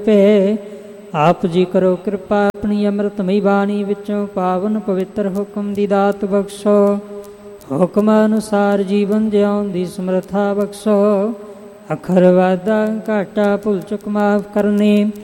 ਭੇ ਆਪ ਜੀ ਕਰੋ ਕਿਰਪਾ ਆਪਣੀ ਅੰਮ੍ਰਿਤਮਈ ਬਾਣੀ ਵਿੱਚੋਂ ਪਾਵਨ ਪਵਿੱਤਰ ਹੁਕਮ ਦੀ ਦਾਤ ਬਖਸ਼ੋ। ਹੁਕਮ ਅਨੁਸਾਰ ਜੀਵਨ ਜਿਉਣ ਦੀ ਸਮਰੱਥਾ ਬਖਸ਼ੋ। ਅੱਖਰ ਵਾਧਾ ਘਾਟਾ ਭੁੱਲ ਚੁੱਕ ਮਾਫ ਕਰਨੀ।